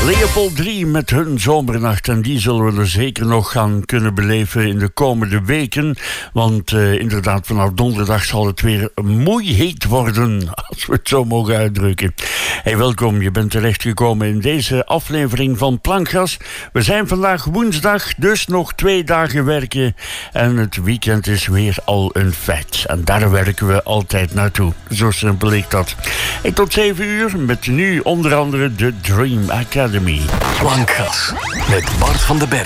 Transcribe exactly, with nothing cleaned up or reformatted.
Leopold drie met hun zomernacht. En die zullen we er zeker nog gaan kunnen beleven in de komende weken. Want uh, inderdaad, vanaf donderdag zal het weer moeiheet worden. Als we het zo mogen uitdrukken. Hey, welkom. Je bent terechtgekomen in deze aflevering van Plankgas. We zijn vandaag woensdag, dus nog twee dagen werken. En het weekend is weer al een feit. En daar werken we altijd naartoe. Zo simpel ligt dat. Hey, tot zeven uur met nu onder andere de Dream Academy. Plankgas met Bart van den Berg.